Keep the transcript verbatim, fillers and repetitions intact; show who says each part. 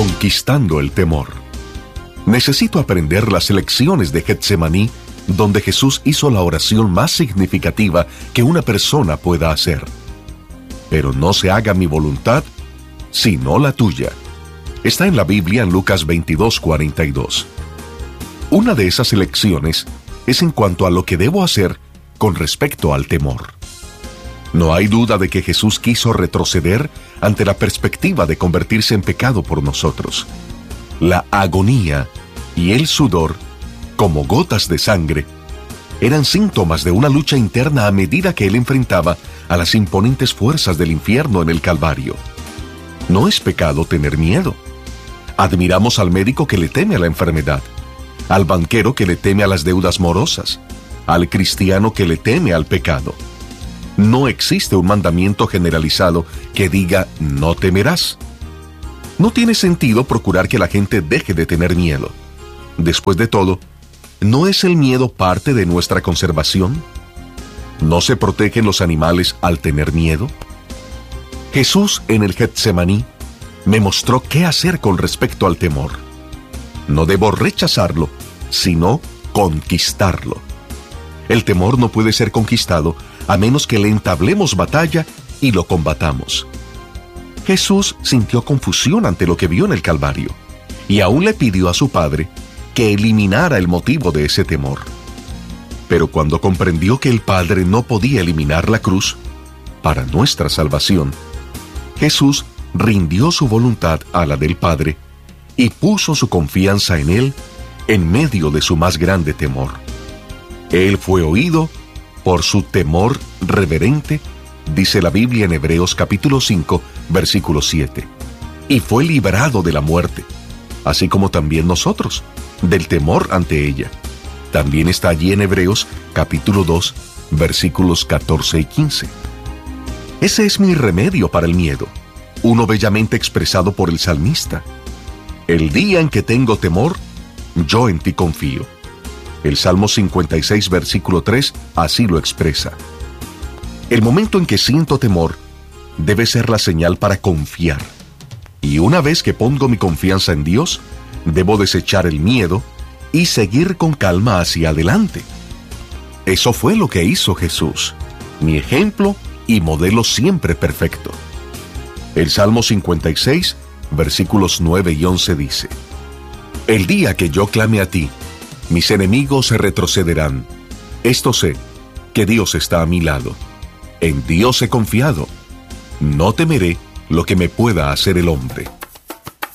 Speaker 1: Conquistando el temor. Necesito aprender las lecciones de Getsemaní, donde Jesús hizo la oración más significativa que una persona pueda hacer. Pero no se haga mi voluntad, sino la tuya. Está en la Biblia en Lucas veintidós, cuarenta y dos. Una de esas lecciones es en cuanto a lo que debo hacer con respecto al temor. No hay duda de que Jesús quiso retroceder ante la perspectiva de convertirse en pecado por nosotros. La agonía y el sudor, como gotas de sangre, eran síntomas de una lucha interna a medida que él enfrentaba a las imponentes fuerzas del infierno en el Calvario. No es pecado tener miedo. Admiramos al médico que le teme a la enfermedad, al banquero que le teme a las deudas morosas, al cristiano que le teme al pecado. No existe un mandamiento generalizado que diga no temerás. No tiene sentido procurar que la gente deje de tener miedo. Después de todo, ¿no es el miedo parte de nuestra conservación? ¿No se protegen los animales al tener miedo? Jesús en el Getsemaní me mostró qué hacer con respecto al temor. No debo rechazarlo, sino conquistarlo. El temor no puede ser conquistado a menos que le entablemos batalla y lo combatamos. Jesús sintió confusión ante lo que vio en el Calvario, y aún le pidió a su Padre que eliminara el motivo de ese temor. Pero cuando comprendió que el Padre no podía eliminar la cruz para nuestra salvación, Jesús rindió su voluntad a la del Padre y puso su confianza en Él en medio de su más grande temor. Él fue oído por su temor reverente, dice la Biblia en Hebreos capítulo cinco, versículo siete, y fue librado de la muerte, así como también nosotros, del temor ante ella. También está allí en Hebreos capítulo dos, versículos catorce y quince. Ese es mi remedio para el miedo, uno bellamente expresado por el salmista. El día en que tengo temor, yo en ti confío. El Salmo cincuenta y seis, versículo tres, así lo expresa. El momento en que siento temor debe ser la señal para confiar. Y una vez que pongo mi confianza en Dios, debo desechar el miedo y seguir con calma hacia adelante. Eso fue lo que hizo Jesús, mi ejemplo y modelo siempre perfecto. El Salmo cincuenta y seis, versículos nueve y once dice: El día que yo clame a ti, mis enemigos se retrocederán. Esto sé, que Dios está a mi lado. En Dios he confiado. No temeré lo que me pueda hacer el hombre.